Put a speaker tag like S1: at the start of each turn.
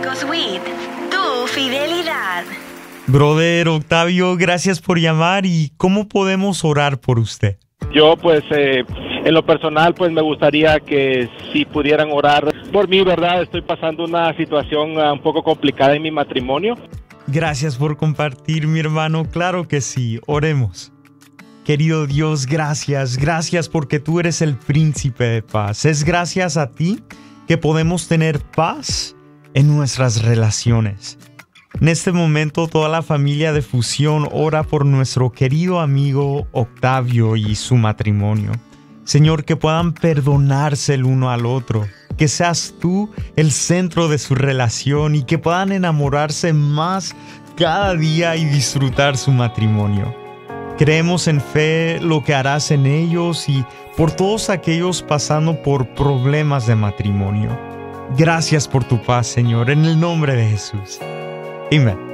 S1: Suite, tu fidelidad.
S2: Brother Octavio, gracias por llamar. ¿Y cómo podemos orar por usted?
S3: Yo pues en lo personal pues me gustaría que si pudieran orar por mí, ¿verdad? Estoy pasando una situación un poco complicada en mi matrimonio.
S2: Gracias por compartir, mi hermano. Claro que sí, oremos. Querido Dios, gracias porque tú eres el príncipe de paz. Es gracias a ti que podemos tener paz en nuestras relaciones. En este momento toda la familia de Fusión ora por nuestro querido amigo Octavio y su matrimonio. Señor, que puedan perdonarse el uno al otro, que seas tú el centro de su relación y que puedan enamorarse más cada día y disfrutar su matrimonio. Creemos en fe lo que harás en ellos y por todos aquellos pasando por problemas de matrimonio. Gracias por tu paz, Señor, en el nombre de Jesús. Amén.